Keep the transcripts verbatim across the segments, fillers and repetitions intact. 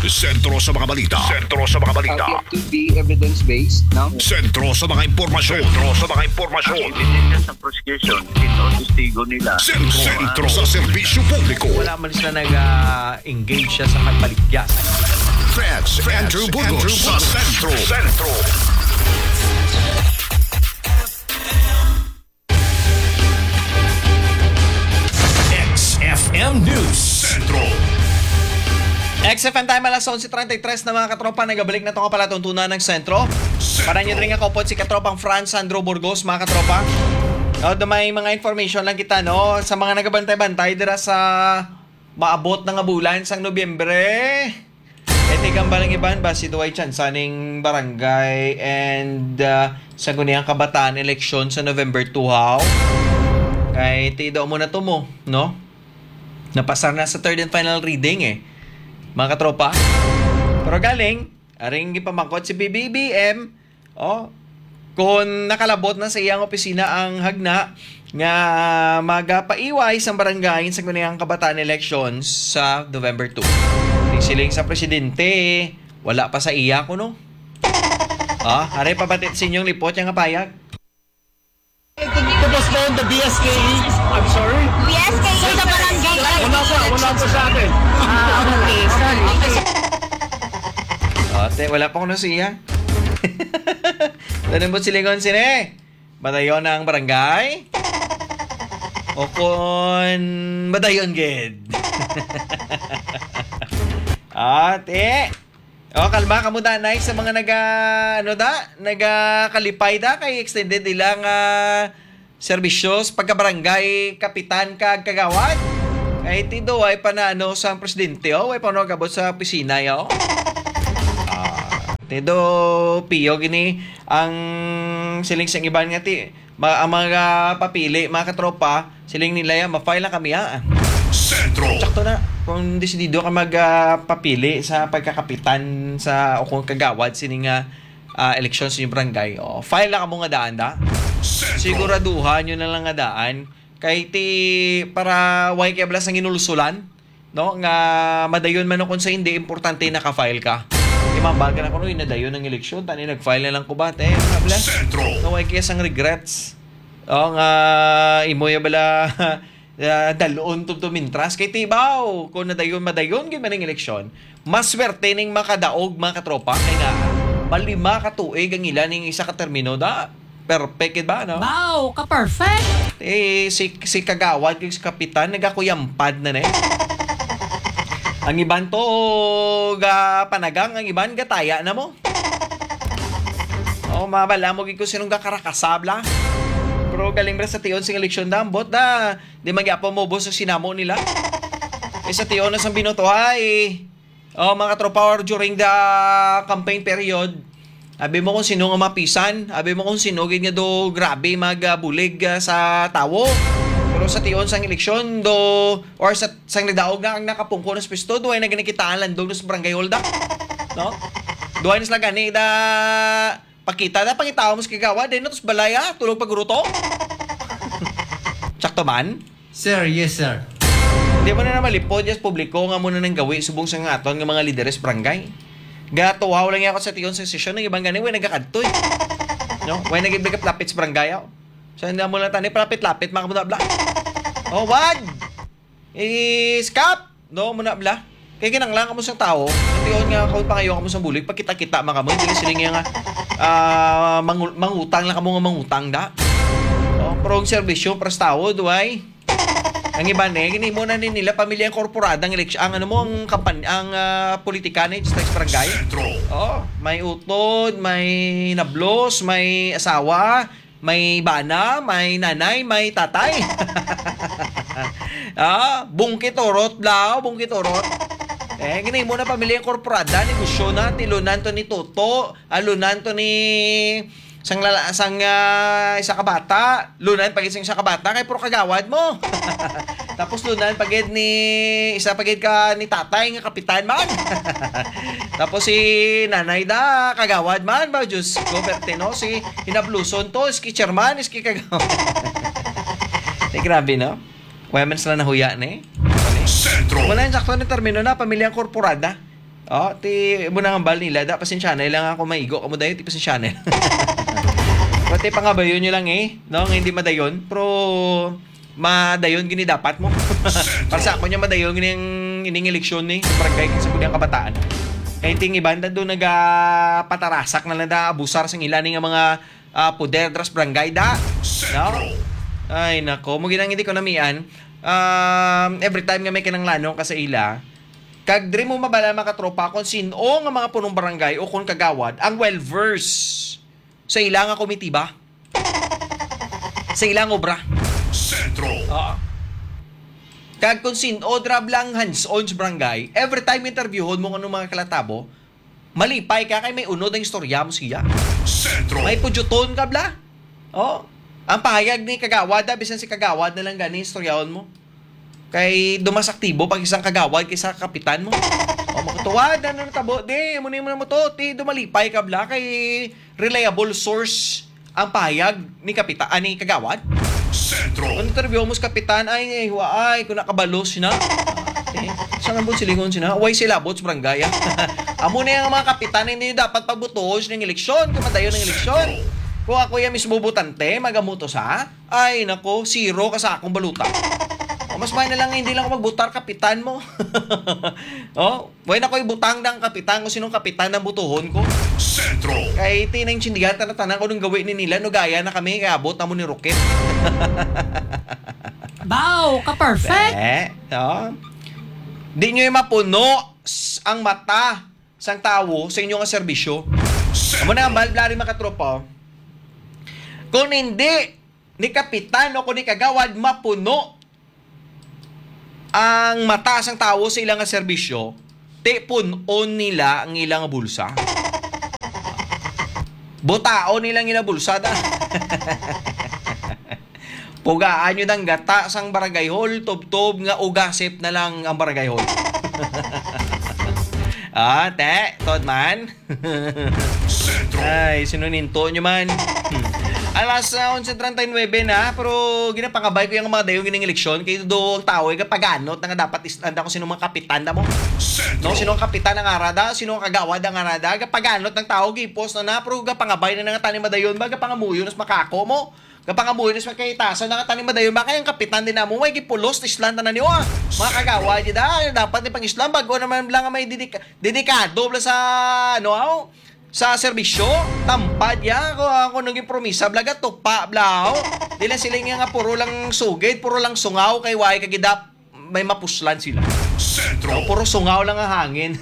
Sentro sa mga balita. Sentro sa mga balita. Uh, to be evidence-based, no? Sentro sa mga impormasyon. Sentro sa mga impormasyon. Ebidensya sa prosecution, ito testigo nila. Sentro, sentro sa serbisyo publiko. Wala man sila nag-engage siya sa pagbaligya. Feds, Andrew Burgos sa Sentro. Sentro. X F M News. Sentro. X F M time alas eleven thirty-three na mga katropa, nagabalik na ito ka pala tuntunan ng sentro. Para nyo rin nga kopot si katropang Franz Sandro Burgos, mga katropa. O, may mga information lang kita, no? Sa mga nagabantay-bantay dira sa maabot na nga bulan sang Nobyembre. E tikang balang iban ba si Duay Chansaning barangay and uh, sa gunihang kabataan eleksyon sa November two how. Kay tidaw mo na to mo, no? Napasar na sa third and final reading eh. Mga katropa. Pero galing, aring ipamangkot si B B B M, oh, kung nakalabot na sa iyang opisina ang hagna nga magapaiway sa barangay sa kunihang kabataan elections sa November two. Siling sa presidente, wala pa sa iya ko, no? Ah, aray pabatit sa inyong lipot yung kapayag. To postpone the B S K E. I'm sorry? B S K E sa barangay. Wala po, wala po sa atin. Ah, okay. Sorry. Ate, wala pa ko na siya. Tanong mo silingon sine? Badayon ng barangay? O kung badayon gid? Ate! O, kalma ka mo danay sa mga naga, ano da? Naga-kalipay da kay extended ilang uh, serbisyos pagka-barangay kapitan kag kagawad. Ay tido ay panano sa presidente o, ay paano gabot sa opisina yo. Ah, tido piyo gini ang siling sang iban nga ti ma, ang mga papili, mga katropa, siling nila ya ma-file na kami ha. Sentro. Sakto na kung desidido ka magpapili uh, sa pagkakapitan sa o kung kagawad sining uh, uh, eleksyon sa inyong barangay. O, file na ka mo nga daan da. Sentro. Siguraduhan nyo na lang nga daan. Kay ti para way kay blas ang inulusulan, no? Nga madayon man kung sa hindi importante naka-file ka. Imambal ka na kuno inadayon ng eleksyon, tani nag-file na lang ko ba te, mga blas. Sentro. No way kay sang regrets. O nga imo ya bala uh, dalon tubtumintras kay tibaw kung nadayon madayon gyud man ang eleksyon. Mas swerte ning makadaog mga katropa kay nga malima ka tuig ang ilan ning isa ka termino da. Perfect ba, no? Wow, ka-perfect. Eh, si, si kagawad, si kapitan, nagakuyampad na na eh. Ang iban to, ga panagang, ang iban, gataya na mo. O, mabala mo ko sinong gakarakasabla. Pero galing rin sa tiyon sing eleksyon da, bot da, di magyapo mo boss ang sinamo nila. Eh, sa tiyon na sang binoto, ay, o, mga tropa, or during the campaign period, abi mo kung sino nga mapisan, abi mo kung sino nga do grabe magbulig uh, sa tawo. Pero sa tiyon sang eleksyon do or sa sang nagdaog na ang nakapungko ng pisto do ay naginikitaan landong sa barangay holda. No? Do ay nasla gani da pakita da pangitaw mo sa kagawa din tos balaya tulog pagruto. Sakto man? Sir, yes sir. Hindi mo na na malipod yes publiko nga muna nang gawi subong sa nga aton nga mga lideres barangay. Gatuwaw lang ako sa tiyon sa sesyon ng ibang ganing, way nagkakadtoy. No? Way nagibigap lapit sa barangay ako. So, hindi mo lang tani, lapit-lapit, mga muna bla. Oh, wag! I-scap! No, muna bla. Kaya kinanglang ka mo sa tao, sa tiyon nga, kung pangayon ka mo sa bulig, pagkita-kita mga mo, hindi sila nga, uh, mangu- mangutang lang ka mo nga mangutang da. Oh, prong servisyo, pras tao, duway. Ang iba ne, gini mo na nila pamilyang korporada ang eleksyon, ang ano mo ang kampan ang uh, politikanage sa barangay. Oh, may utod, may nablos, may asawa, may bana, may nanay, may tatay. Ah, bungkit orot daw, bungkit orot. Eh, gini mo na pamilyang korporada, negosyo na, tilunan to ni Toto, alunan to ni sang lala, sang uh, isa ka bata, lunan pag isang isa ka bata, kay puro kagawad mo. Tapos lunan pagid ni isa pagid ka ni tatay nga kapitan man. Tapos si nanay da kagawad man ba Diyos ko pertino si hinabluson to iski chairman iski kagawad. Eh, grabe no. Women's na nahuya ni. Sentro. Wala yung sakto ni termino na pamilyang korporada. Oh, ti mo na ang bal nila, da pasensya na lang ako maigo kamo dayon ti pasensya na. Pati pa nga ba yun nyo lang eh, no? Nga hindi madayon, pero madayon gini dapat mo. Para sa ako niya madayon gini ang ining eleksyon ni sa barangay sa kudyang kabataan. Kaya ting ibanda doon nagapatarasak na lang da abusar sa ilan nga mga uh, poder dras barangay da. No? Ay nako, mo ginang hindi ko namian. Um, every time nga may kinanglanong ka sa ila, kag diri mo mabala makatropa kung sino nga mga punong barangay o kung kagawad ang well-versed sa ilang nga komitiba. Sa ilang obra. Sentro. Oo. Kag kung sino drab lang hands-on sa barangay, every time interviewon mo ng mga kalatabo, malipay ka kay may unod ang istorya mo siya. Sentro. May pudyuton ka bla. Oo. Ang pahayag ni kagawad, da, bisan si kagawad na lang gani istoryahon mo. Kay dumas aktibo pag isang kagawad kaysa kapitan mo. O makutuwad na natabo, di, muna mo na mo to, ti dumalipay ka bla kay reliable source ang pahayag ni kapitan, ah, ni kagawad. Sentro. Kung interview mo sa kapitan, ay, ay, ay, kung nakabalos na. Eh, saan ang silingon sina? Huwag sila abot sa barangay. Amo na yung mga kapitan, hindi dapat pagbutos ng eleksyon, kung madayon ng eleksyon. Kung ako yung mismo butante, magamuto sa, ay, nako, zero ka sa akong baluta. O, mas may na lang, hindi lang ako magbutar kapitan mo. O, buhay na ko ibutang ng kapitan kung sinong kapitan ng butuhon ko. Sentro. Kay tinang tsindigan, tanatanan ko nung gawin ni nila, no gaya na kami, kaya abot na mo ni Rocket. Bow, ka-perfect. Eh, no? Di nyo yung mapuno s- ang mata sang tao sa inyong serbisyo. Amo na ang balblari makatropa. Kung hindi ni kapitan o kung ni kagawad mapuno ang mata sang tao sa ilang serbisyo, te punon nila ang ilang bulsa. Butao nilang ilang bulsa da. Pugaan nyo ng gata sang barangay hall, tob-tob nga ugasip na lang ang barangay hall. Ah, te, tod man. Ay, sinuninto nyo man. Alas uh, eleven thirty-nine na, pero ginapangabay ko yung mga dayo gining eleksyon, kaya do ang tao, ay kapaganot na nga dapat islanda kung sino mga kapitan na mo. No, sino ang kapitan ng arada, sino ang kagawad ng arada, kapaganot ng tao, gipos na na, pero kapangabay na nga tanim madayon, ba kapangamuyo nas makako mo. Kapangamuyo nas makayitasan na tanim madayon, ba kayang kapitan din na mo, may gipulos, islanda na niyo ah. Mga kagawad, da, dapat ni pang Islam, bago naman lang may dedika, dedikado bla sa, ano, aw, sa serbisyo, tampad ya, ako, ako naging promisa, blaga tukpa, blaw. Di lang sila nga puro lang sugid, puro lang sungaw, kay way kagidap, may mapuslan sila. Sentro. No, puro sungaw lang ang hangin.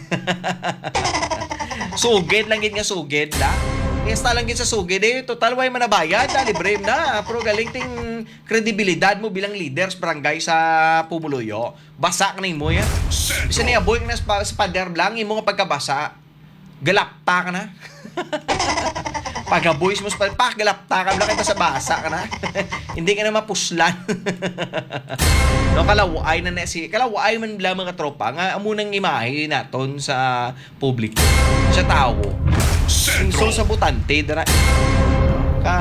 Sugid lang gid nga sugid, la. Kesta lang gid sa sugid, eh, total way manabayad, da, libre na. Pero galing ting kredibilidad mo bilang leader sa barangay sa Pumuluyo. Basa ka na mo yan. Bisa niya, boy na sa sa pader lang, yung mga pagkabasa. Galapta ka na. Pagka-boys mo sa palpak, galapta ka lang kita sa basa ka na. Hindi ka na mapuslan. No, kalaway na na si, kalaway man lang mga tropa, nga amunang imahe naton sa publiko, sa tao. So sa butante, dara, ka,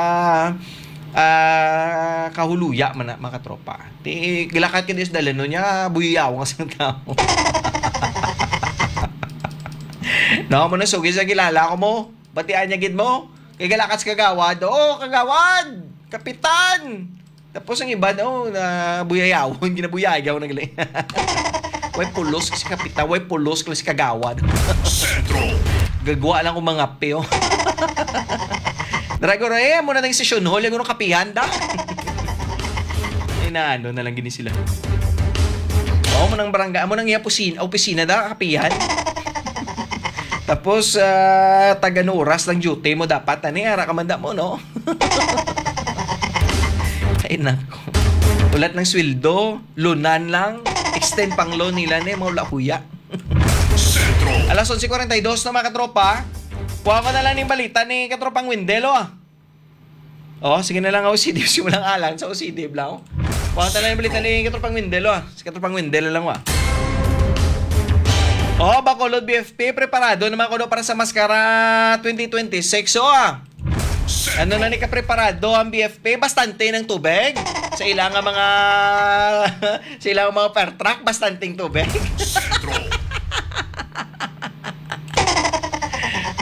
ah, kahuluya man na mga tropa. Di, gilakat ka din sa dalano niya, buyaw nga sa tao. No, mo na sugi sa kilala ko mo. Batian niya gid mo. Kay galakas kagawad. Oo, kagawad. Kapitan. Tapos ang iba, no, na buyayawon. Ginabuyayaw na gali. Way pulos kasi kapitan. Way pulos kasi kagawad. Gagawa lang kong mga peo. Dragoro, eh, muna nang sesyon hall. Yung kapihan da. Inaano na lang gini sila. Oo, mo nang barangay. Mo nang iyapusin. Opisina da, kapihan. Tapos, uh, taga no oras lang duty mo dapat. Ani, ara kamanda mo, no? Ay, nako. Ulat ng sweldo, lunan lang, extend pang loan nila ni, maula huya. Alas eleven forty-two na mga katropa. Kuha ko na lang ng balita ni katropang Windelo, ah. Oh, sige na lang ako, O C D. Simulang alan sa O C D, blau. Kuha ko na lang ng balita ni katropang Windelo, ah. Si katropang Windelo lang, ah. Oh, Bacolod B F P, preparado naman ko para sa Maskara twenty twenty-six. So, ah, ano na ni ka-preparado ang B F P? Bastante ng tubig. Sa ilang mga sa ilang mga per truck, bastanteng tubig.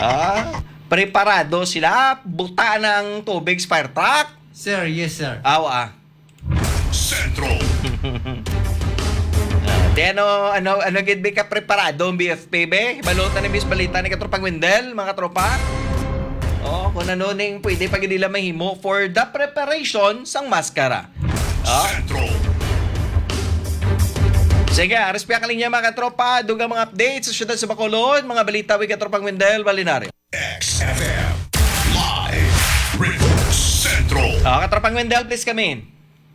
Ah, preparado sila. Buta ng tubig sa fire truck. Sir, yes, sir. Ah. Awa. Sentro. Di ano, ano, ano gid be ka preparado ang B F P be? Balutan ni Miss Balita ni Katropang Wendel, mga tropa. Oh, kung ano ning pwede pag nila mahimo for the preparation sang maskara. Oh. Sentro. Sige, respya ka linya mga tropa, dugang mga updates sa syudad sa Bacolod, mga balita wi Katropang Wendel, Balinari. X F M. Live. Report Sentro. Oh, Katropang Wendel, please come in.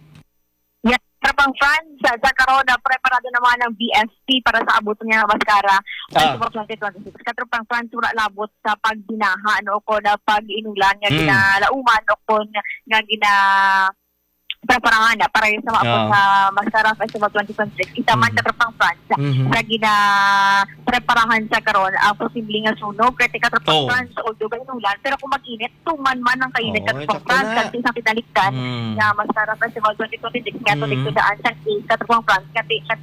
Yes, Katropang France, sa karon na preparado naman ng B S P para sa abot niya ng maskara Ah. sa twenty twenty-six. Katropang France, wala labot sa pagbinaha, ano ko na pag-inulan nga Mm. ginalauman o ko nga gina preparahan na para sa maabot Ah. sa Maskara Festival twenty twenty-six. Ita man Mhm. Katropang France, Mhm. sa gina preparahan sa karon ang posibleng nga sunog kasi Katropang Oh. France although ba inulan pero kung mag-init tuman man ang kainit Oh, Katropang sakto France na. kasi sa kinaliktan Mm. nga Maskara Festival twenty twenty-six nga Mhm. tulig tudaan sa Katropang France kasi at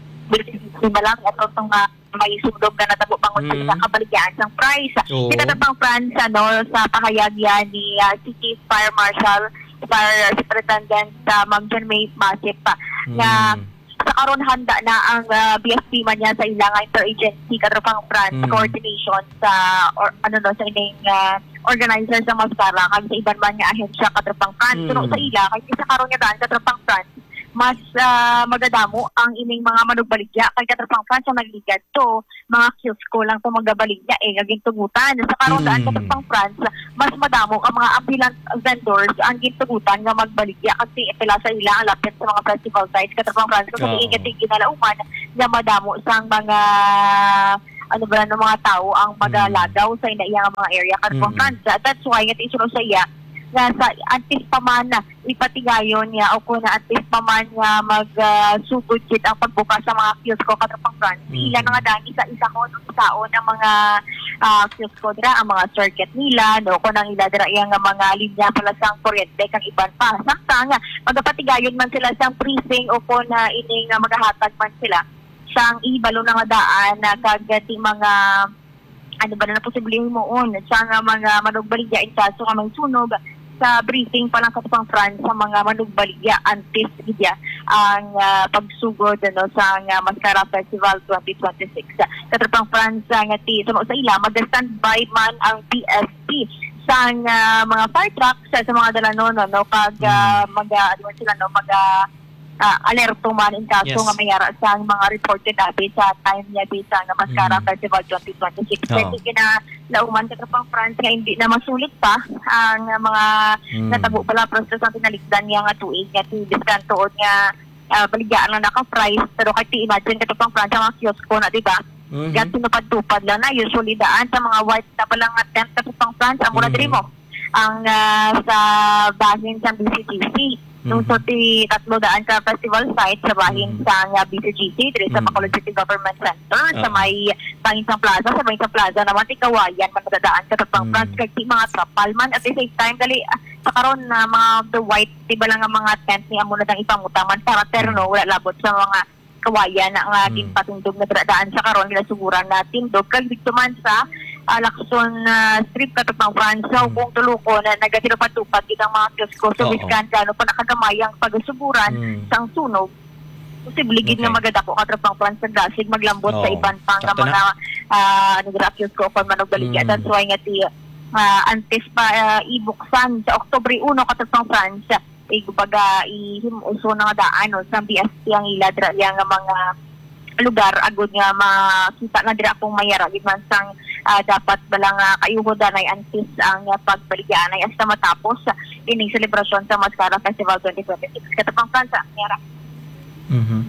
Iba lang ito itong uh, may sundog na natabo pang Mm. sa kabaligyan ng price. Oo. Kita Katropang France ano, sa pahayag yan ni uh, City Fire Marshal Fire Superintendent uh, Ma'am John May Masip pa na Mm. sa karon handa na ang uh, B S P man niya sa ilang interagency Katropang France Mm. coordination sa or, ano no sa ining uh, organizer sa Maskara kag sa iban man nga ahensya Katropang France. Mm. Pero sa ila kay sa karon nga daan Katropang France mas uh, magadamo ang ining mga manugbaligya kay Katropang France ang nagligad to mga kiosko lang to magabaligya eh gaging tugutan sa karon daan Mm. Katropang France mas madamo ang mga ambulant vendors ang gintugutan nga magbaligya kasi ipila sa ila ang lapit sa mga festival sites Katropang France kasi Oo. ingat ginalauman nga madamo sang mga ano ba ng mga tao ang magalagaw sa inaiyang mga area Katropang Mm. France. That's why nga isunod sa iya nga sa antis pa man na ipatigayon niya o kung na antis pa man nga mag-sugod uh, ang pagbukas sa mga kiosko Katropang France. Mm. Ila na nga dahil isa-isa ko nung saon ang mga uh, kiosko dira, ang mga circuit nila, no, kung nang ila dira yung mga linya pala sa kuryente kang iban pa. Samtang nga, magpatigayon man sila sa briefing o kung na ining uh, maghahatag man sila sang ibalo na nga daan na kagati mga ano ba na na posibleng moon sa nga mga manugbaligya in kaso nga may sunog sa briefing pa lang Katropang France sa mga manugbaligya antes gidya ang uh, pagsugod ano sa nga Maskara Festival twenty twenty-six. Katropang France uh, nga ti suno sa ila mag-standby man ang B S P sa uh, mga fire trucks sa, sa mga dalanon no, no pag uh, mag uh, ano sila no mag uh, uh, alerto man in kaso Yes. nga mayara sa mga reported update sa time niya sa nga Maskara Mm. Festival twenty twenty-six. Oo. Pwede kina lauman Katropang France nga hindi na masulit pa ang uh, mga Mm. natabo pala proseso ang tinaligdan niya nga tuig nga tibiskan tuod nga uh, baligaan lang naka-price pero kay ti imagine Katropang France ang mga kiosko na di ba? Mhm. Gan tinupad-tupad lang na usually daan sa mga white na palang nga tent Katropang France ang muna Mhm. diri mo ang uh, sa bahin sa B C G C. Nung Mhm. so ti tatlo daan ka festival site sa bahin Mhm. sa nga B C G C diri sa Mhm. Bacolod City Government Center sa Oo. may Panginsang Plaza sa Panginsang Plaza naman ti Kawayan man nadadaan Katropang Mhm. France kay ti mga trapal man at the same time dali ah, sa karon na mga the white ti ba lang nga mga tent ni amo na dang ipangutaman para terno wala labot sa mga kawayan na nga Mm. ginpatindog na daan sa karon ginasuguran na tindog kag dito man sa uh, Lacson uh, Street Katropang France sa Mm. ubong tuluko na nagatipad-tupad kitang mga kiosko so Oo. biskan gano pa nakagamayang pagasuguran Mm. sang sunog posible gid Okay. nga magadako Katropang France sa dasig maglambot sa Oo. iban pang nga Sakto na. mga uh, ano gra kiosko kon manog baligya Mm. that's why nga ti uh, antes pa uh, ibuksan sa Oktubre uno Katropang France igbaga ihimuso na nga daan no, sa B S P ang ila dira yang nga mga lugar agud nga makita na dira kung mayara gid man sang ah, dapat bala nga kayuhodan ay antes ang uh, pagbaligyan ay hasta matapos uh, ining selebrasyon sa Maskara Festival twenty twenty-six Katropang France mayara. Mhm.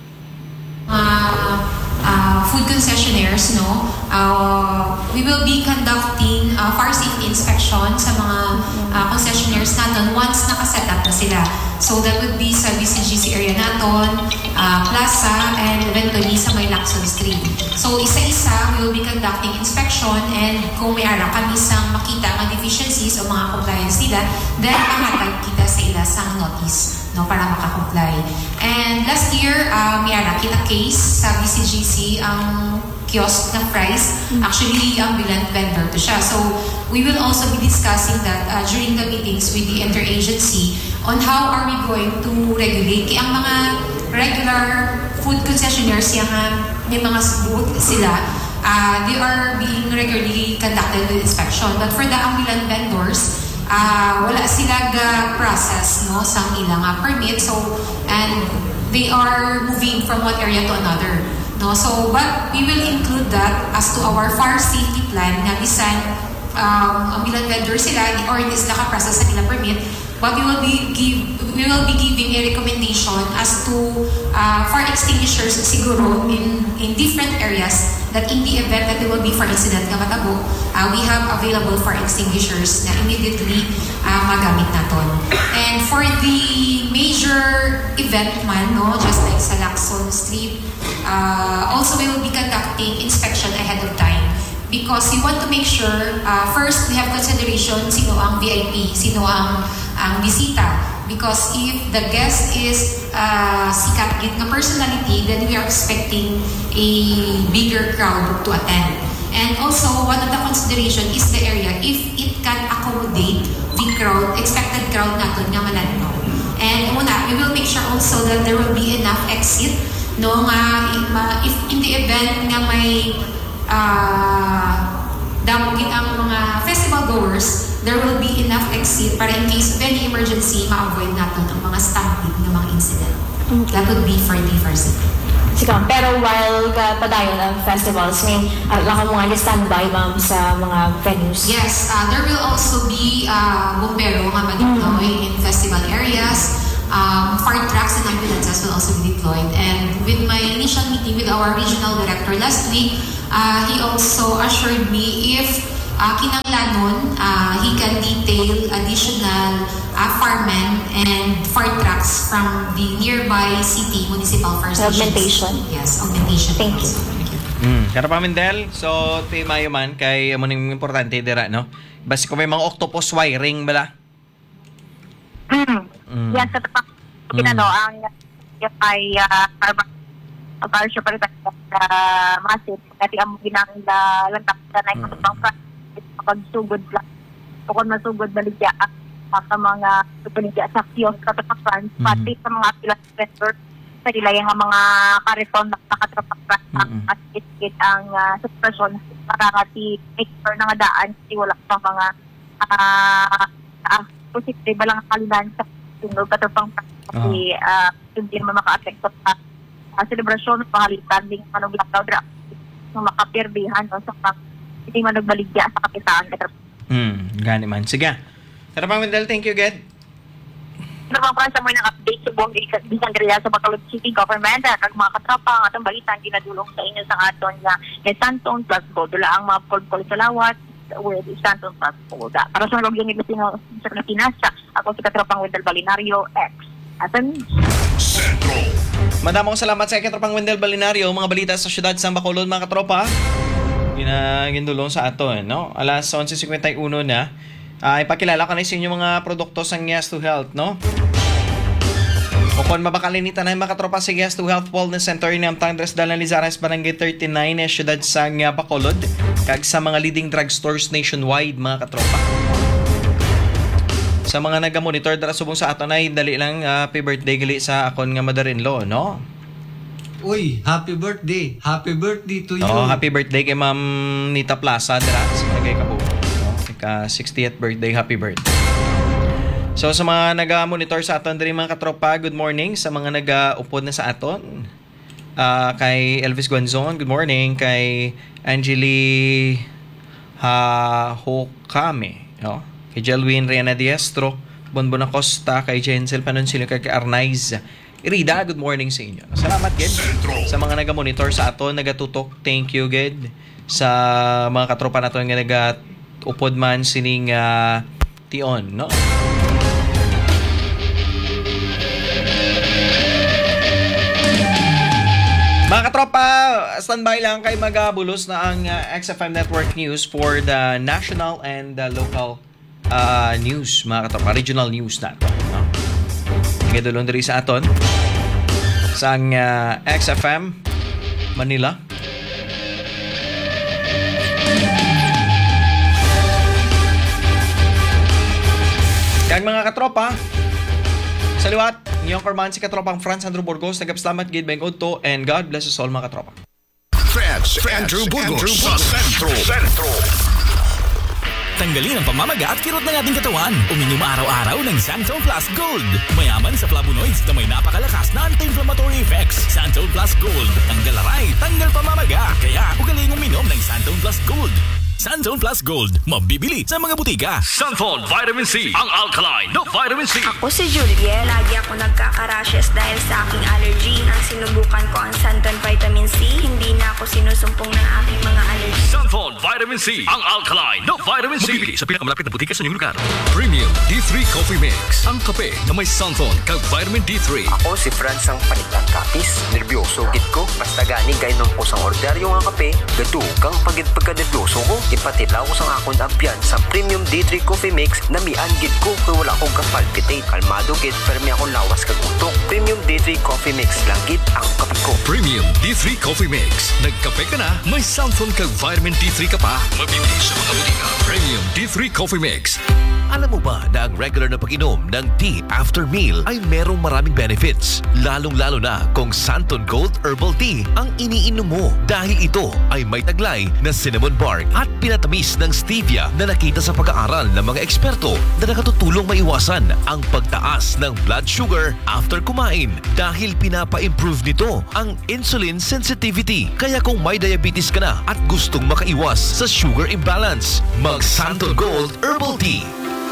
uh, uh, food concessionaires, no, uh, we will be conducting uh, fire safety inspection sa mga uh, concessionaires natin once nakaset up na sila. So that would be sa B C G C area natin, uh, Plaza, and eventually sa may Lacson Street. So isa-isa, we will be conducting inspection and kung may ara kami sang makita ang deficiencies o mga compliance nila, then pahatag kita sa ila sang notice, no, para makakomply. And last year, uh, may ara kita case sa B C G C ang kiosk na fries. Actually, ambulant vendor to siya. So, we will also be discussing that uh, during the meetings with the interagency on how are we going to regulate. Kaya ang mga regular food concessionaires, yung uh, may mga booth sila, uh, they are being regularly conducted with inspection. But for the ambulant vendors, uh, wala sila ga-process no, sa ilang uh, permit. So, and they are moving from one area to another. No, so but we will include that as to our fire safety plan na design um ambulant vendor sila or hindi sila ka-process sa ilang permit, but we will be give we will be giving a recommendation as to uh, fire extinguishers siguro in in different areas that in the event that there will be fire incident nga matabo, uh, we have available fire extinguishers na immediately uh, magamit naton. And for the major event man, no, just like sa Lacson Street, uh, also we will be conducting inspection ahead of time because we want to make sure, uh, first we have consideration sino ang V I P, sino ang ang bisita. Because if the guest is uh, sikat gid nga personality, then we are expecting a bigger crowd to attend. And also, one of the consideration is the area, if it can accommodate the crowd, expected crowd natin nga malantaw. And una, we will make sure also that there will be enough exit, no, nga, if in the event nga may uh, damogin ang mga festival goers, there will be enough exit para in case of any emergency, ma-avoid natin ang mga stampede ng mga incident. Okay. That would be for the first event. Sige, pero while ka padayon ang festivals, may uh, laka mga standby ma'am sa mga venues? Yes, uh, there will also be uh, bumbero nga ma-deploy mm-hmm. in festival areas. Um, fire trucks and ambulances will also be deployed. And with my initial meeting with our regional director last week, uh, he also assured me if uh, kinanglanon, uh, he can detail additional uh, firemen and fire trucks from the nearby city municipal fire stations. Augmentation. Yes, augmentation. Thank you. Mm, kara pa Mindel, so ti mayo man kay amo ning importante dira no. Basi ko may mga octopus wiring bala. Mm. Mm. Yan sa tapak pinano ang yung ay uh, para siya pala uh, massive kasi ang ginang la lantak na Mm. ito pang pagsugod lang kung masugod baligya sa mga baligya sa kiosk sa tapakan Mm. pati sa mga pilas vendor sa nila yung mga karton na nakatrapak Mm. at it ang uh, suppression para ngati make sure na nga daan si wala pa mga uh, uh, positive lang kalinan sa tunog at pang kasi uh, hindi naman maka-affect sa uh, celebration ng pangalitan ng manong lockdown dra ng makapirdihan no, sa pang hindi man nagbaligya sa kapitaan. Hmm, gani man. Sige. Tara pa Mindel, thank you, Ged. Naman pa sa mga update sa buong Bisan Gria sa Bacolod City Government at ang mga katropa ang atong balitan ginadulong sa inyo sa aton nga ni Santon plus Bodula ang mga kol-kol sa lawat with Santon plus Boda. Para sa logyan nila sino sa Pinasa, ako si katropang Wendell Balinario X. Aton Sentro. Madamong salamat sa katropang Wendell Balinario, mga balita sa syudad sa Bacolod, mga katropa. Ginagindulong sa aton, no? Alas eleven fifty-one na. Uh, ipakilala ko na sa inyo mga produkto sa Yes to Health, no? O kung mabakalinitan na yung mga katropa sa Yes to Health Wellness Center ni Amtang Tres Dalan Lizares, Barangay thirty-nine, eh, syudad sa Bacolod, kag sa mga leading drugstores nationwide, mga katropa. Sa mga naga-monitor dara subong sa aton ay dali lang uh, happy birthday gali sa akon nga mother-in-law, no? Uy, happy birthday. Happy birthday to you. Oh, happy birthday kay Ma'am Nita Plaza dira sa Barangay Kabu. No? Ika sixtieth birthday, happy birthday. So sa mga naga-monitor sa aton diri mga katropa, good morning sa mga naga-upod na sa aton. Uh, kay Elvis Guanzon, good morning. Kay Angeli ha Hokame, no? Kay Jelwin Riana Diestro, Bonbon Acosta, kay Jensel Panonsilio, kay Arnaiz Irida, good morning sa inyo. Salamat, Ged. Sa mga naga-monitor sa aton, nagatutok, thank you, Ged. Sa mga katropa naton nga naga-upod man sining uh, tion, no? Mga katropa, standby lang kay magabulos na ang uh, X F M Network News for the national and the local uh, news, mga katropa, regional news natin, no? Nagdulong diri sa aton sa uh, X F M Manila. Yan mga katropa. Sa liwat, ngayong karman si katropang Franz Andrew Burgos, nagapasalamat gid bang to, and God bless us all mga katropa. France Andrew Burgos sa Sentro. Sentro. Tanggalin ang pamamaga at kirot ng ating katawan. Uminom araw-araw ng Santon Plus Gold. Mayaman sa flavonoids na may napakalakas na anti-inflammatory effects. Santon Plus Gold. Tanggal aray, tanggal pamamaga. Kaya ugaling uminom ng Santon Plus Gold. Santon Plus Gold. Mabibili sa mga butika. Santon Vitamin C. Ang alkaline no vitamin C. Ako si Julie. Lagi ako nagkaka-rashes dahil sa aking allergy. Ang sinubukan ko ang Santon Vitamin C, hindi na ako sinusumpong ng aking mga allergy. Santon Vitamin C. Ang alkaline no vitamin C. Mabibili sa pinakamalapit na butika sa inyong lugar. Premium D three Coffee Mix. Ang kape na may Santon kag vitamin D three. Ako si Franz ang panitan kapis. Nervyoso gid ko. Basta gani kay nung kusang order yung ang kape. Gado kang pagid pagka-nervyoso ko. Ipatilaw ko sa akong ampiyan sa Premium D three Coffee Mix na mian gid ko kay wala akong kapalpitate. Kalmado gid pero may akong lawas kag utok. Premium D three Coffee Mix lang gid ang kape ko. Premium D three Coffee Mix. Nagkape ka na, may Santon kag vitamin D three ka pa. Mabibili sa mga butika. Premium D three Coffee Mix. Alam mo ba na ang regular na pag-inom ng tea after meal ay merong maraming benefits? Lalong-lalo na kung Santon Gold Herbal Tea ang iniinom mo dahil ito ay may taglay na cinnamon bark at pinatamis ng stevia na nakita sa pag-aaral ng mga eksperto na nakatutulong maiwasan ang pagtaas ng blood sugar after kumain dahil pinapa-improve nito ang insulin sensitivity. Kaya kung may diabetes ka na at gustong makaiwas sa sugar imbalance, mag Santon Gold Herbal Tea.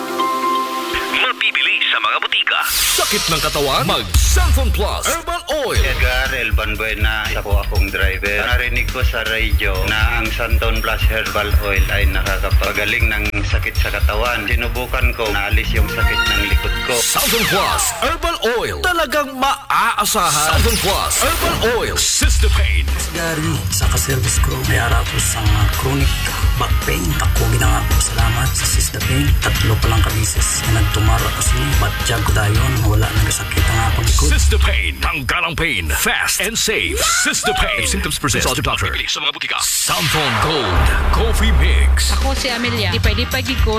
Mabibili sa mga butika. Sakit ng katawan? Mag Santon Plus Herbal Oil. Edgar Elban Buena, isa po akong driver. Narinig ko sa radio na ang Santon Plus Herbal Oil ay nakakapagaling ng sakit sa katawan. Sinubukan ko, naalis yung sakit ng likod ko. Santon Plus Herbal Oil. Talagang maaasahan. Santon Plus Herbal Oil. Sister Pain. Gary, sa ka-service ko, may araw sa uh, chronic back pain. Ako ginanga ko salamat sa Sister Pain. Tatlo palang kabisis na nagtumara kasi batjag ko dayon. Wala nagasakit ang akong likod. Sister Pain. Tanggal ang pain. Fast and safe. Sister Pain. If symptoms persist, consult your doctor. Mabibili sa mga butika. Santon Gold Coffee Mix. Ako si Amelia. Di pwede pagig ko